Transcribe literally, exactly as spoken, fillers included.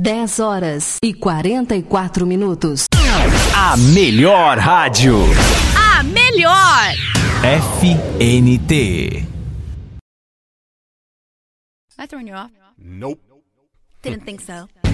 dez horas e quarenta e quatro minutos. A melhor rádio. A melhor. F N T. Am I throwing you off? Nope. Didn't think so.